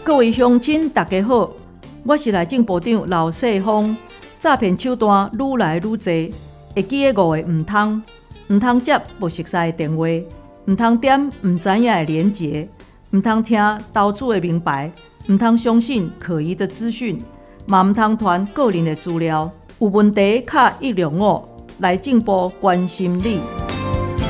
各位乡亲，大家好，我是内政部长刘世芳。诈骗手段愈来愈多，会记得5个唔通接不熟悉的电话，唔通点唔知影的连结，唔通听投资的名牌，唔通相信可疑的资讯，嘛唔通传个人的资料。有问题卡105，内政部关心你。